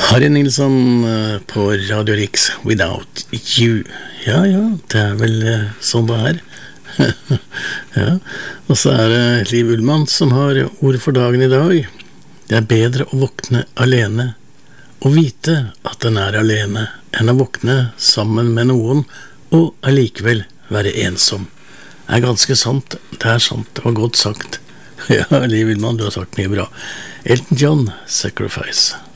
Harry Nilsson på Radio Rix, Without You. Ja, det vel sånn det ja, og så det Liv Ullmann som har ord for dagen i dag. Det bedre å våkne alene, og vite at den alene, enn å våkne sammen med noen, og allikevel være ensom. Det ganske sant, det sant, det var godt sagt. Ja, Liv Ullmann, du har sagt mye bra. Elton John, Sacrifice.